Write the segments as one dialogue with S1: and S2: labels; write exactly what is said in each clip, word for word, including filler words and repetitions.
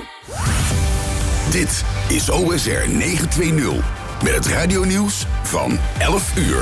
S1: Dit is O S R negenhonderdtwintig met het radionieuws van elf uur.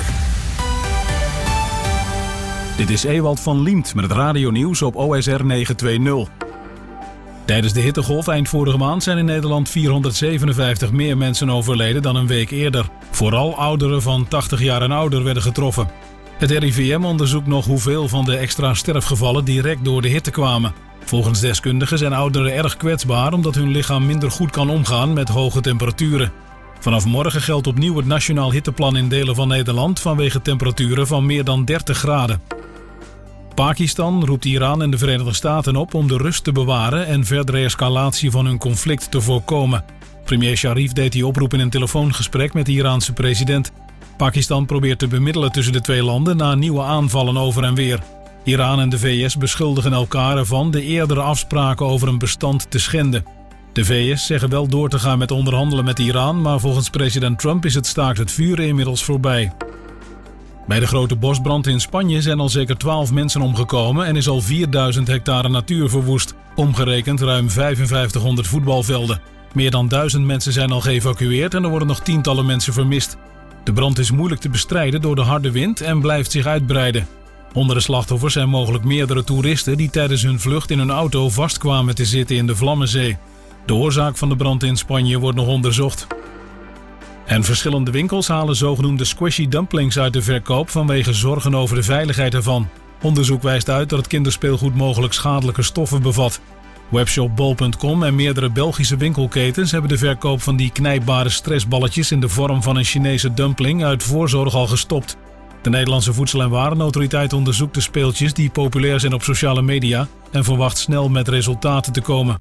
S2: Dit is Ewald van Liemt met het radionieuws op O S R negenhonderdtwintig. Tijdens de hittegolf eind vorige maand zijn in Nederland vierhonderdzevenenvijftig meer mensen overleden dan een week eerder. Vooral ouderen van tachtig jaar en ouder werden getroffen. Het R I V M onderzoekt nog hoeveel van de extra sterfgevallen direct door de hitte kwamen. Volgens deskundigen zijn ouderen erg kwetsbaar omdat hun lichaam minder goed kan omgaan met hoge temperaturen. Vanaf morgen geldt opnieuw het nationaal hitteplan in delen van Nederland vanwege temperaturen van meer dan dertig graden. Pakistan roept Iran en de Verenigde Staten op om de rust te bewaren en verdere escalatie van hun conflict te voorkomen. Premier Sharif deed die oproep in een telefoongesprek met de Iraanse president. Pakistan probeert te bemiddelen tussen de twee landen na nieuwe aanvallen over en weer. Iran en de V S beschuldigen elkaar ervan de eerdere afspraken over een bestand te schenden. De V S zeggen wel door te gaan met onderhandelen met Iran, maar volgens president Trump is het staakt het vuren inmiddels voorbij. Bij de grote bosbrand in Spanje zijn al zeker twaalf mensen omgekomen en is al vierduizend hectare natuur verwoest. Omgerekend ruim vijfenvijftighonderd voetbalvelden. Meer dan duizend mensen zijn al geëvacueerd en er worden nog tientallen mensen vermist. De brand is moeilijk te bestrijden door de harde wind en blijft zich uitbreiden. Onder de slachtoffers zijn mogelijk meerdere toeristen die tijdens hun vlucht in hun auto vastkwamen te zitten in de Vlammenzee. De oorzaak van de brand in Spanje wordt nog onderzocht. En verschillende winkels halen zogenoemde squishy dumplings uit de verkoop vanwege zorgen over de veiligheid ervan. Onderzoek wijst uit dat het kinderspeelgoed mogelijk schadelijke stoffen bevat. Webshop bol punt com en meerdere Belgische winkelketens hebben de verkoop van die knijpbare stressballetjes in de vorm van een Chinese dumpling uit voorzorg al gestopt. De Nederlandse Voedsel- en Warenautoriteit onderzoekt de speeltjes die populair zijn op sociale media en verwacht snel met resultaten te komen.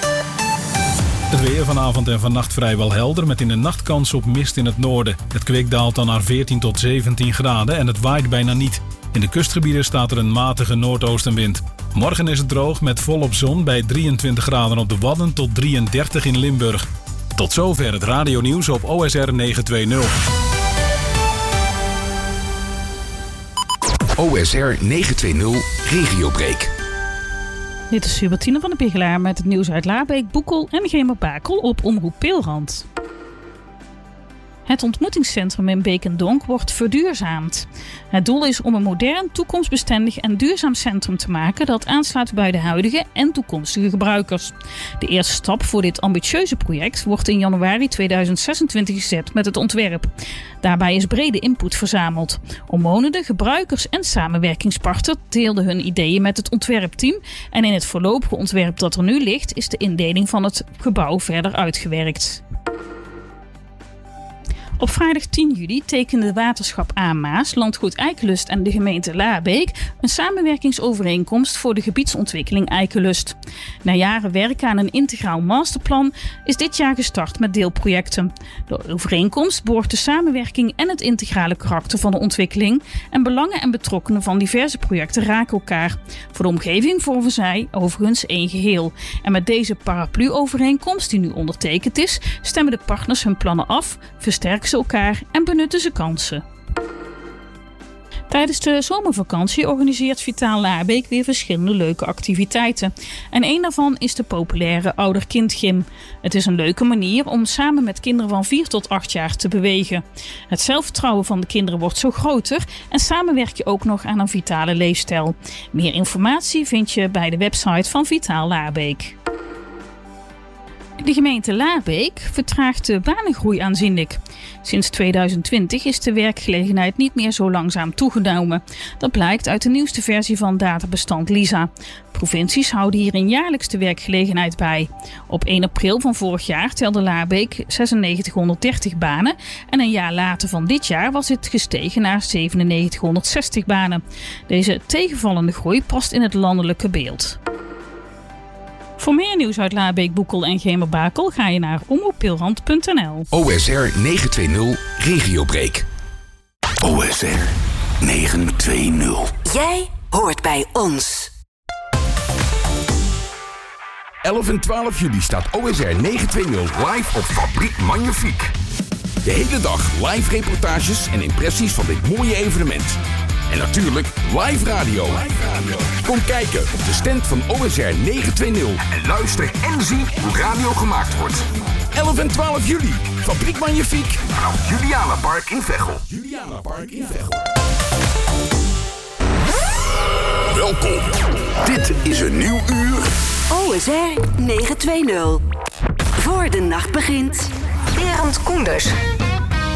S2: Het weer vanavond en vannacht vrijwel helder met in de nacht kans op mist in het noorden. Het kwik daalt dan naar veertien tot zeventien graden en het waait bijna niet. In de kustgebieden staat er een matige noordoostenwind. Morgen is het droog met volop zon bij drieëntwintig graden op de Wadden tot drieëndertig in Limburg. Tot zover het radionieuws op O S R negenhonderdtwintig.
S1: O S R negenhonderdtwintig Regiobreak.
S3: Dit is Hubertine van de Pigelaar met het nieuws uit Laarbeek, Boekel en Gemerbakel op Omroep Peelrand. Het ontmoetingscentrum in Beek en Donk wordt verduurzaamd. Het doel is om een modern, toekomstbestendig en duurzaam centrum te maken dat aansluit bij de huidige en toekomstige gebruikers. De eerste stap voor dit ambitieuze project wordt in januari tweeduizend zesentwintig gezet met het ontwerp. Daarbij is brede input verzameld. Omwonenden, gebruikers en samenwerkingspartners deelden hun ideeën met het ontwerpteam en in het voorlopige ontwerp dat er nu ligt is de indeling van het gebouw verder uitgewerkt. Op vrijdag tien juli tekende Waterschap Aamaas, Landgoed Eikelust en de gemeente Laarbeek een samenwerkingsovereenkomst voor de gebiedsontwikkeling Eikelust. Na jaren werken aan een integraal masterplan is dit jaar gestart met deelprojecten. De overeenkomst borgt de samenwerking en het integrale karakter van de ontwikkeling en belangen en betrokkenen van diverse projecten raken elkaar. Voor de omgeving vormen zij overigens één geheel. En met deze paraplu-overeenkomst die nu ondertekend is, stemmen de partners hun plannen af, versterken ze elkaar en benutten ze kansen. Tijdens de zomervakantie organiseert Vitaal Laarbeek weer verschillende leuke activiteiten. En een daarvan is de populaire ouder-kind-gym. Het is een leuke manier om samen met kinderen van vier tot acht jaar te bewegen. Het zelfvertrouwen van de kinderen wordt zo groter en samen werk je ook nog aan een vitale leefstijl. Meer informatie vind je bij de website van Vitaal Laarbeek. De gemeente Laarbeek vertraagt de banengroei aanzienlijk. Sinds tweeduizend twintig is de werkgelegenheid niet meer zo langzaam toegenomen. Dat blijkt uit de nieuwste versie van databestand LISA. Provincies houden hierin jaarlijks de werkgelegenheid bij. Op één april van vorig jaar telde Laarbeek zesennegentighonderddertig banen en een jaar later van dit jaar was het gestegen naar zevenennegentighonderdzestig banen. Deze tegenvallende groei past in het landelijke beeld. Voor meer nieuws uit Laarbeek, Boekel en Gemerbakel ga je naar omroep peelrand punt n l.
S1: O S R negenhonderdtwintig Regiobreak. O S R negenhonderdtwintig.
S4: Jij hoort bij ons.
S1: elf en twaalf juli staat O S R negenhonderdtwintig live op Fabriek Magnifiek. De hele dag live reportages en impressies van dit mooie evenement. En natuurlijk live radio. Kom kijken op de stand van O S R negenhonderdtwintig. En luister en zie hoe radio gemaakt wordt. elf en twaalf juli. Fabriek Magnifiek. Vanaf Julianapark in Veghel. Julianapark in Veghel. Welkom. Dit is een nieuw uur.
S4: O S R negenhonderdtwintig. Voor de nacht begint. Berend Koenders.